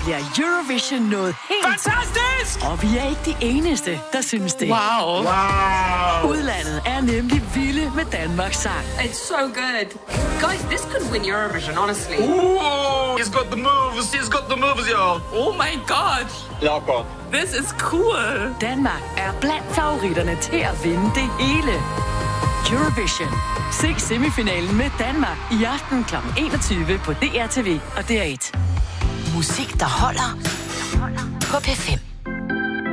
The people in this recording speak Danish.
bliver Eurovision noget helt... Fantastisk! Og vi er ikke de eneste, der synes det. Wow. Udlandet er nemlig vilde med Danmarks sang. It's so good. Guys, this could win Eurovision, honestly. Ooh, he's got the moves. He's got the moves, y'all. Oh my god. Lock on. This is cool. Danmark er blandt favoritterne til at vinde det hele. Eurovision. Se semifinalen med Danmark i aften kl. 21 på DRTV og DR1. Musik, der holder på P5.